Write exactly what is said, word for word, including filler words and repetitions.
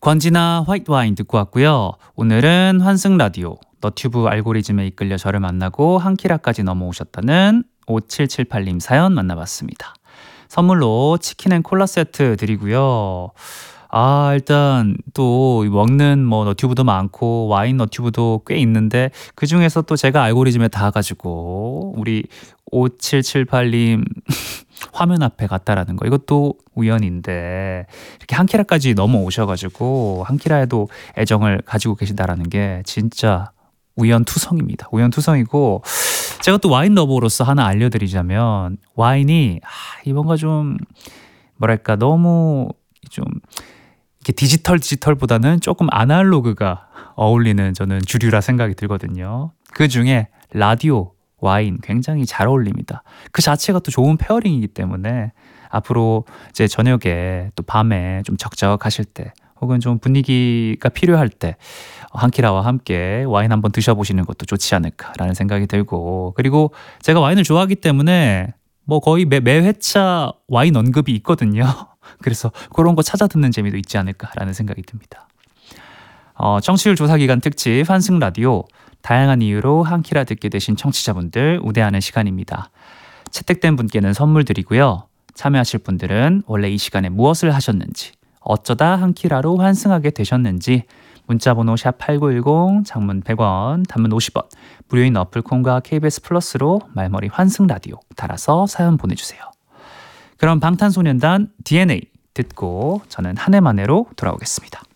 권지나 화이트 와인 듣고 왔고요. 오늘은 환승 라디오 너튜브 알고리즘에 이끌려 저를 만나고 한키라까지 넘어오셨다는 오칠칠팔 님 사연 만나봤습니다. 선물로 치킨 앤 콜라 세트 드리고요. 아, 일단 또 먹는 뭐 너튜브도 많고 와인 너튜브도 꽤 있는데 그중에서 또 제가 알고리즘에 닿아가지고 우리 오칠칠팔 님 화면 앞에 갔다라는 거, 이것도 우연인데 이렇게 한키라까지 넘어오셔가지고 한키라에도 애정을 가지고 계시다라는 게 진짜 우연투성입니다. 우연투성이고, 제가 또 와인 러버로서 하나 알려드리자면, 와인이 아, 이번가 좀 뭐랄까 너무 좀 이렇게 디지털 디지털보다는 조금 아날로그가 어울리는 저는 주류라 생각이 들거든요. 그 중에 라디오, 와인 굉장히 잘 어울립니다. 그 자체가 또 좋은 페어링이기 때문에 앞으로 이제 저녁에 또 밤에 좀 적적하실 때 혹은 좀 분위기가 필요할 때 한키라와 함께 와인 한번 드셔보시는 것도 좋지 않을까라는 생각이 들고, 그리고 제가 와인을 좋아하기 때문에 뭐 거의 매, 매 회차 와인 언급이 있거든요. 그래서 그런 거 찾아 듣는 재미도 있지 않을까라는 생각이 듭니다. 어, 청취율 조사 기간 특집 환승 라디오, 다양한 이유로 한키라 듣게 되신 청취자분들 우대하는 시간입니다. 채택된 분께는 선물 드리고요. 참여하실 분들은 원래 이 시간에 무엇을 하셨는지, 어쩌다 한키라로 환승하게 되셨는지 문자번호 샵 팔구일공, 장문 백 원, 단문 오십 원, 무료인 어플 콩과 케이비에스 플러스로 말머리 환승 라디오 달아서 사연 보내주세요. 그럼 방탄소년단 디엔에이 듣고 저는 한 해 만에로 돌아오겠습니다.